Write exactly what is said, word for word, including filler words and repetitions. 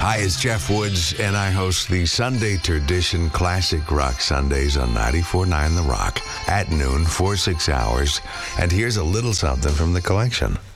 Hi, it's Jeff Woods, and I host the Sunday Tradition Classic Rock Sundays on ninety-four point nine The Rock at noon for six hours. And here's a little something from the collection.